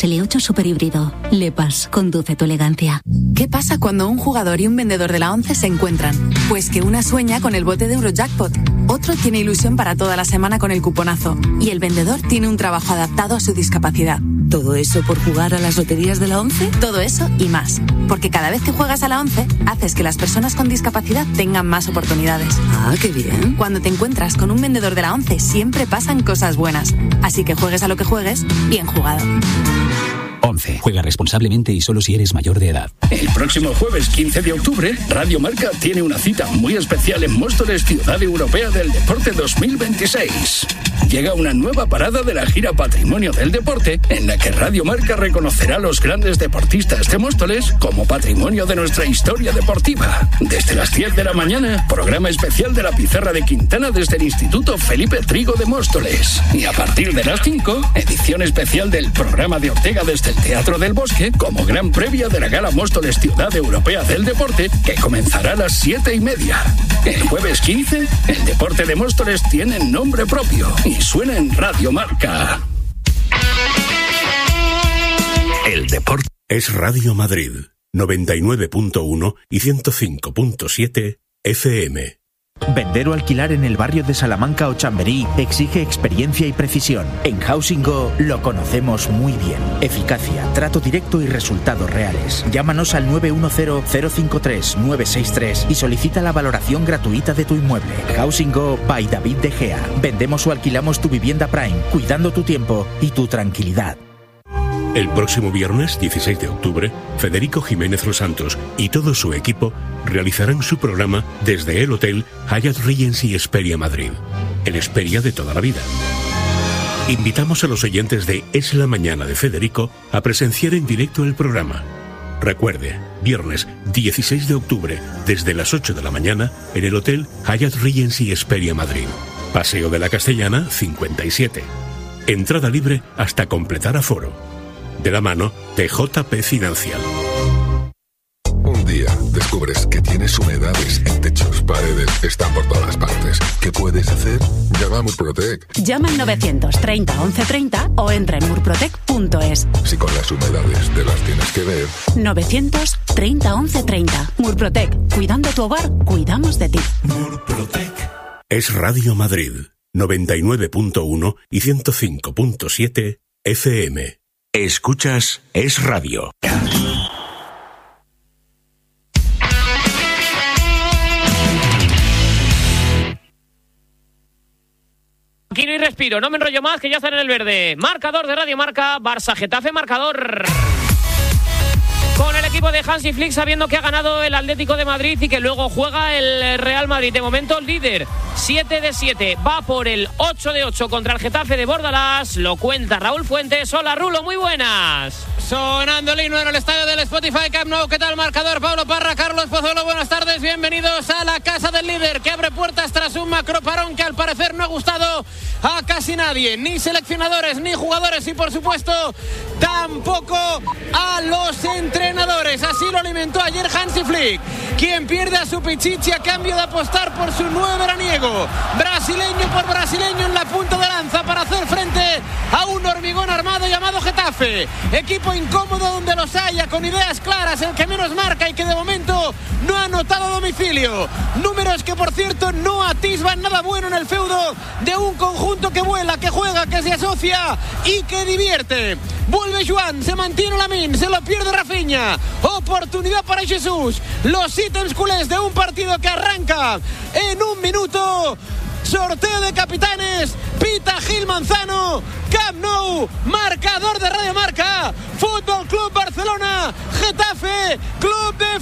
L8 Super Híbrido. LePass, conduce tu elegancia. ¿Qué pasa cuando un jugador y un vendedor de la ONCE se encuentran? Pues que una sueña con el bote de Eurojackpot, otro tiene ilusión para toda la semana con el cuponazo y el vendedor tiene un trabajo adaptado a su discapacidad. ¿Todo eso por jugar a las loterías de la ONCE? Todo eso y más. Porque cada vez que juegas a la ONCE, haces que las personas con discapacidad tengan más oportunidades. Ah, qué bien. Cuando te encuentras con un vendedor de la ONCE, siempre pasan cosas buenas. Así que juegues a lo que juegues, bien jugado. ONCE. Juega responsablemente y solo si eres mayor de edad. El próximo jueves 15 de octubre, Radio Marca tiene una cita muy especial en Móstoles, Ciudad Europea del Deporte 2026. Llega una nueva parada de la gira Patrimonio del Deporte, en la que Radio Marca reconocerá a los grandes deportistas de Móstoles como patrimonio de nuestra historia deportiva. Desde las 10 de la mañana, programa especial de la Pizarra de Quintana desde el Instituto Felipe Trigo de Móstoles. Y a partir de las 5, edición especial del programa de Ortega desde el Teatro del Bosque, como gran previa de la Gala Móstoles Ciudad Europea del Deporte, que comenzará a las 7:30. El jueves 15, el deporte de Móstoles tiene nombre propio y suena en Radio Marca. El deporte es Radio Madrid, 99.1 y 105.7 FM. Vender o alquilar en el barrio de Salamanca o Chamberí exige experiencia y precisión. En Housing Go lo conocemos muy bien. Eficacia, trato directo y resultados reales. Llámanos al 910-053-963 y solicita la valoración gratuita de tu inmueble. Housing Go by David De Gea. Vendemos o alquilamos tu vivienda Prime, cuidando tu tiempo y tu tranquilidad. El próximo viernes 16 de octubre, Federico Jiménez Los Santos y todo su equipo realizarán su programa desde el Hotel Hyatt Regency Hesperia Madrid, el Hesperia de toda la vida. Invitamos a los oyentes de Es la Mañana de Federico a presenciar en directo el programa. Recuerde, viernes 16 de octubre, desde las 8 de la mañana, en el Hotel Hyatt Regency Hesperia Madrid. Paseo de la Castellana, 57. Entrada libre hasta completar aforo. De la mano de JP Financial. Un día descubres que tienes humedades en techos, paredes, están por todas partes. ¿Qué puedes hacer? Llama a Murprotec. Llama al 930 1130 o entra en murprotec.es. Si con las humedades te las tienes que ver. 930 1130. Murprotec. Cuidando tu hogar, cuidamos de ti. Murprotec. Es Radio Madrid, 99.1 y 105.7 FM. Escuchas Es Radio. Aquí no hay respiro, no me enrollo más, que ya están en el verde. Marcador de Radio Marca, Barça Getafe, marcador. Con el equipo de Hansi Flick sabiendo que ha ganado el Atlético de Madrid y que luego juega el Real Madrid. De momento líder, 7-7, va por el 8-8 contra el Getafe de Bordalás. Lo cuenta Raúl Fuentes. Hola Rulo, muy buenas. Sonando el himno en el estadio del Spotify Camp Nou. ¿Qué tal, marcador? Pablo Parra, Carlos Pozuelo, buenas tardes. Bienvenidos a la casa del líder, que abre puertas tras un macroparón que al parecer no ha gustado a casi nadie. Ni seleccionadores, ni jugadores y, por supuesto, tampoco a los entrenadores. Así lo alimentó ayer Hansi Flick, quien pierde a su Pichichi a cambio de apostar por su nuevo veraniego. Brasileño por brasileño en la punta de lanza para hacer frente a un hormigón armado llamado Getafe. Equipo incómodo donde los haya, con ideas claras, el que menos marca y que de momento no ha anotado a domicilio. Números que, por cierto, no atisban nada bueno en el feudo de un conjunto que vuela, que juega, que se asocia y que divierte. Vuelve Joan, se mantiene Lamine, se lo pierde Rafinha. Oportunidad para Jesús. Los ítems culés de un partido que arranca en un minuto. Sorteo de capitanes, pita Gil Manzano, Camp Nou, marcador de Radio Marca, Fútbol Club Barcelona, Getafe, Club de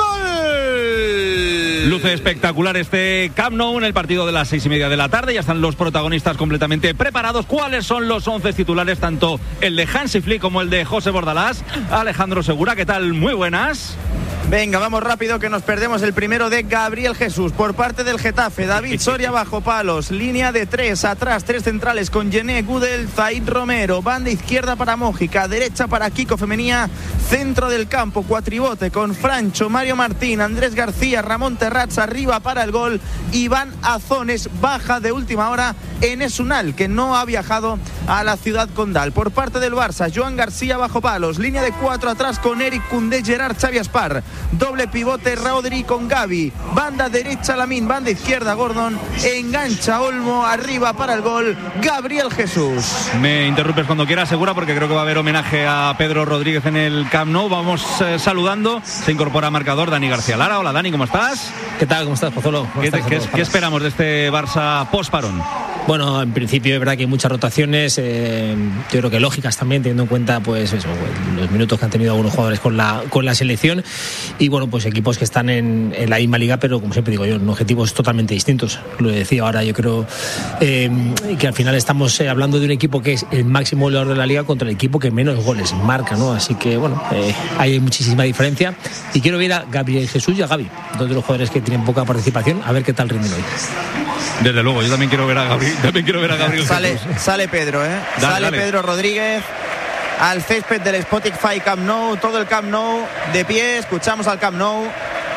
Fútbol. Luce espectacular este Camp Nou en el partido de las 6:30 de la tarde. Ya están los protagonistas completamente preparados. ¿Cuáles son los 11 titulares? Tanto el de Hansi Flick como el de José Bordalás. Alejandro Segura, ¿qué tal? Muy buenas. Venga, vamos rápido que nos perdemos el primero de Gabriel Jesús por parte del Getafe. David Soria bajo palos, línea de 3, atrás 3 centrales con Gené Gudel, Zaid Romero, banda izquierda para Mójica, derecha para Kiko Femenía, centro del campo, cuatribote con Francho, Mario Martín, Andrés García, Ramón Terrats, arriba para el gol, Iván Azones, baja de última hora Enes Unal, que no ha viajado a la ciudad condal. Por parte del Barça, Joan García bajo palos, línea de 4 atrás con Eric Koundé, Gerard, Xavi Aspar, doble pivote Rodri con Gavi, banda derecha Lamine, banda izquierda Gordon, engancha Olmo, arriba para el gol Gabriel Jesús. Me interrumpes cuando quieras, Segura, porque creo que va a haber homenaje a Pedro Rodríguez en el Camp Nou. Vamos saludando, se incorpora marcador Dani García Lara. Hola Dani, ¿cómo estás? ¿Qué tal? ¿Cómo estás, Pozuelo? ¿Qué esperamos de este Barça post-parón? Bueno, en principio es verdad que hay muchas rotaciones, yo creo que lógicas también, teniendo en cuenta pues eso, los minutos que han tenido algunos jugadores con la selección, y bueno, pues equipos que están en la misma liga, pero como siempre digo yo, en objetivos totalmente distintos. Lo decía ahora, yo creo que al final estamos hablando de un equipo que es el máximo goleador de la liga contra el equipo que menos goles marca, ¿no? Así que bueno, hay muchísima diferencia, y quiero ver a Gabriel Jesús y a Gavi, dos de los jugadores que tienen poca participación, a ver qué tal rinden hoy. Desde luego, yo también quiero ver a Gabriel. Sale Pedro, sale Pedro Rodríguez al césped del Spotify Camp Nou, todo el Camp Nou de pie, escuchamos al Camp Nou.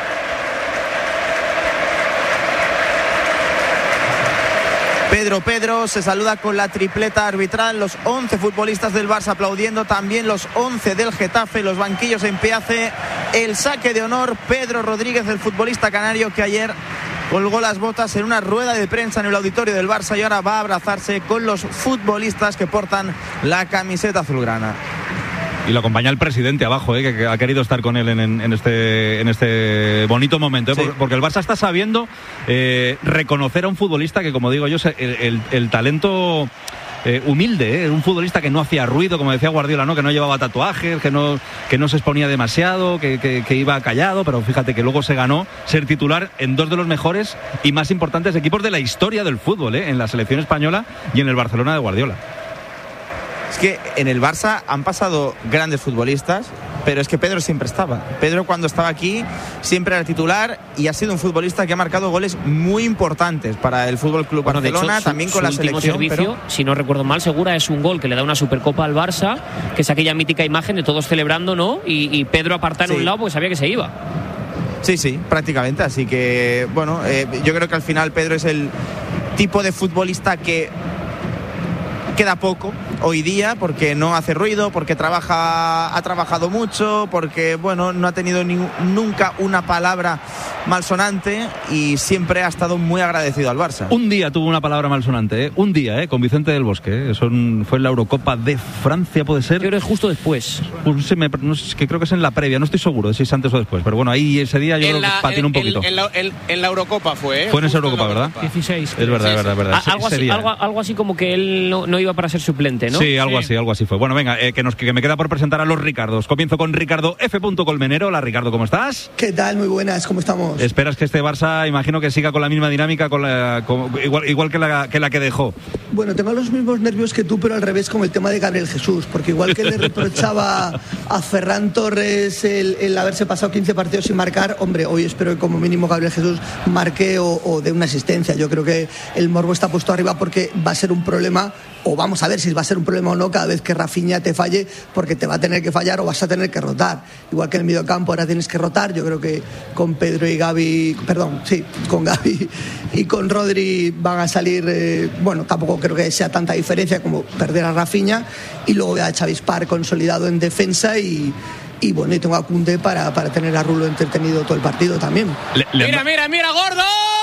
Pedro se saluda con la tripleta arbitral, los 11 futbolistas del Barça aplaudiendo, también los 11 del Getafe, los banquillos en pie. Hace el saque de honor Pedro Rodríguez, el futbolista canario que ayer colgó las botas en una rueda de prensa en el auditorio del Barça, y ahora va a abrazarse con los futbolistas que portan la camiseta azulgrana. Y lo acompaña el presidente abajo, que ha querido estar con él en este bonito momento, porque el Barça está sabiendo reconocer a un futbolista que, como digo yo, el talento humilde, un futbolista que no hacía ruido, como decía Guardiola, ¿no? Que no llevaba tatuajes, que no se exponía demasiado, que iba callado, pero fíjate que luego se ganó ser titular en dos de los mejores y más importantes equipos de la historia del fútbol, en la selección española y en el Barcelona de Guardiola. Es que en el Barça han pasado grandes futbolistas, pero es que Pedro siempre estaba. Pedro, cuando estaba aquí, siempre era titular, y ha sido un futbolista que ha marcado goles muy importantes para el Fútbol Club Barcelona, hecho, también con la selección. Servicio, si no recuerdo mal, Segura, es un gol que le da una Supercopa al Barça, que es aquella mítica imagen de todos celebrando, ¿no? Y Pedro apartado en un lado porque sabía que se iba. Sí, prácticamente. Así que, bueno, yo creo que al final Pedro es el tipo de futbolista que queda poco hoy día, porque no hace ruido, porque ha trabajado mucho, porque bueno, no ha tenido nunca una palabra malsonante, y siempre ha estado muy agradecido al Barça. Un día tuvo una palabra malsonante, un día, con Vicente del Bosque, Eso fue en la Eurocopa de Francia, ¿puede ser? Yo creo que es justo después. Pues que creo que es en la previa, no estoy seguro de si es antes o después, pero bueno, ahí ese día yo creo que patinó un poquito. En la Eurocopa fue, Fue en esa Eurocopa, ¿verdad? 16. Es verdad. Algo así como que él no iba para ser suplente, ¿no? Sí, algo así fue. Bueno, venga, que me queda por presentar a los Ricardos. Comienzo con Ricardo F. Colmenero. Hola, Ricardo, ¿cómo estás? ¿Qué tal? Muy buenas, ¿cómo estamos? ¿Esperas que este Barça, imagino que siga con la misma dinámica, igual que la que dejó? Bueno, tengo los mismos nervios que tú, pero al revés, con el tema de Gabriel Jesús, porque igual que le reprochaba a Ferran Torres el haberse pasado 15 partidos sin marcar, hombre, hoy espero que como mínimo Gabriel Jesús marque o dé una asistencia. Yo creo que el morbo está puesto arriba, porque va a ser un problema, o vamos a ver si va a ser un problema o no, cada vez que Rafinha te falle, porque te va a tener que fallar o vas a tener que rotar. Igual que en el mediocampo ahora tienes que rotar. Yo creo que con Pedro y Gavi, con Gavi y con Rodri van a salir, bueno, tampoco creo que sea tanta diferencia como perder a Rafinha, y luego voy a Xavi Aspar consolidado en defensa, y bueno, y tengo a Koundé para tener a Rulo entretenido todo el partido también. Mira, Gordon.